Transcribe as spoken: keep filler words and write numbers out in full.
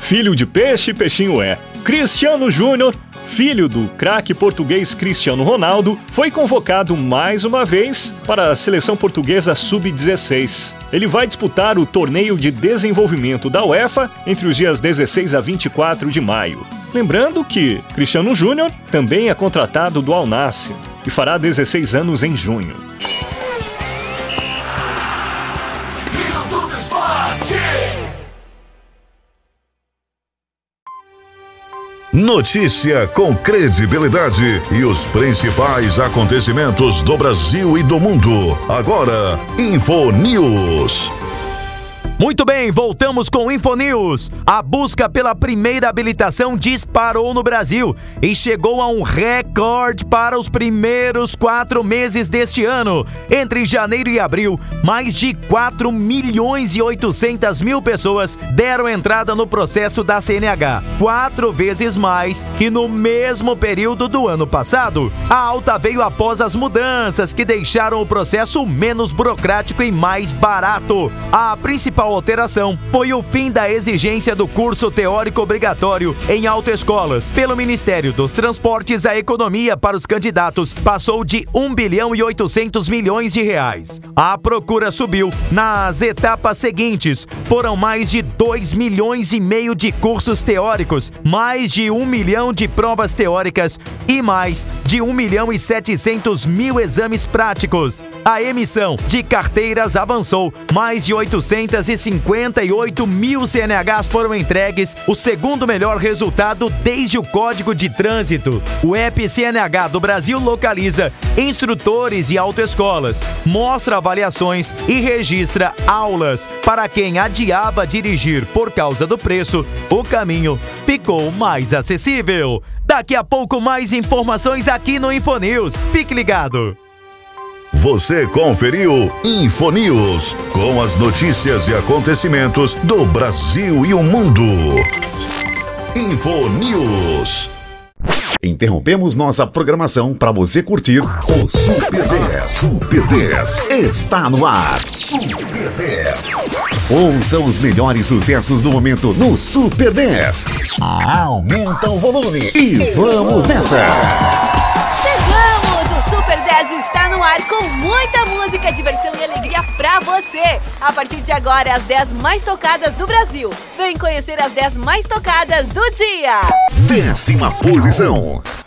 filho de peixe, peixinho é. Cristiano Júnior, filho do craque português Cristiano Ronaldo, foi convocado mais uma vez para a seleção portuguesa sub dezesseis. Ele vai disputar o torneio de desenvolvimento da UEFA entre os dias dezesseis a vinte e quatro de maio. Lembrando que Cristiano Júnior também é contratado do Al Nassr e fará dezesseis anos em junho. Notícia com credibilidade e os principais acontecimentos do Brasil e do mundo. Agora, InfoNews. Muito bem, voltamos com InfoNews. A busca pela primeira habilitação disparou no Brasil e chegou a um recorde para os primeiros quatro meses deste ano. Entre janeiro e abril, mais de quatro milhões e oitocentas mil pessoas deram entrada no processo da C N H, quatro vezes mais que no mesmo período do ano passado. A alta veio após as mudanças que deixaram o processo menos burocrático e mais barato. A principal alteração foi o fim da exigência do curso teórico obrigatório em autoescolas. Pelo Ministério dos Transportes, a economia para os candidatos passou de um bilhão e oitocentos milhões de reais. A procura subiu nas etapas seguintes. Foram mais de dois milhões e meio de cursos teóricos, mais de um milhão de provas teóricas e mais de um milhão e setecentos mil exames práticos. A emissão de carteiras avançou, mais de oitocentos e cinquenta e oito mil C N Hs foram entregues, o segundo melhor resultado desde o Código de Trânsito. O app C N H do Brasil localiza instrutores e autoescolas, mostra avaliações e registra aulas. Para quem adiava dirigir por causa do preço, o caminho ficou mais acessível. Daqui a pouco mais informações aqui no InfoNews. Fique ligado! Você conferiu InfoNews, com as notícias e acontecimentos do Brasil e o mundo. InfoNews. Interrompemos nossa programação para você curtir o Super dez. Super dez está no ar. Super dez. Ouça os melhores sucessos do momento no Super dez. Aumenta o volume e vamos nessa. Chegamos! O Super dez está no ar com muita música, diversão e alegria pra você. A partir de agora, as dez mais tocadas do Brasil. Vem conhecer as dez mais tocadas do dia. Décima posição.